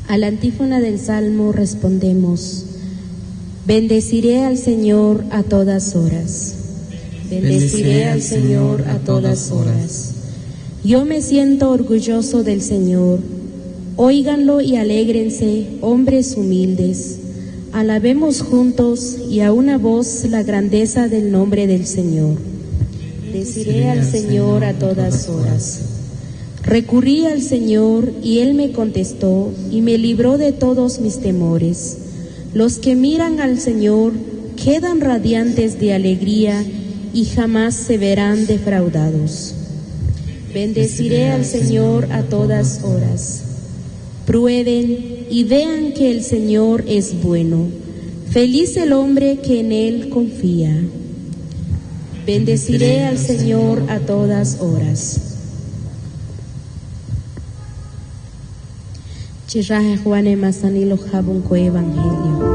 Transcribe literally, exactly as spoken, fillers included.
A la antífona del Salmo respondemos: bendeciré al Señor a todas horas. Bendeciré al Señor a todas horas. Yo me siento orgulloso del Señor. Óiganlo y alégrense, hombres humildes. Alabemos juntos y a una voz la grandeza del nombre del Señor. Bendeciré al Señor a todas horas. Recurrí al Señor y Él me contestó y me libró de todos mis temores. Los que miran al Señor quedan radiantes de alegría y jamás se verán defraudados. Bendeciré al Señor a todas horas. Prueben y vean que el Señor es bueno. Feliz el hombre que en Él confía. Bendeciré al Señor a todas horas. Chirraje Juan Masanilo Jabunco Evangelio.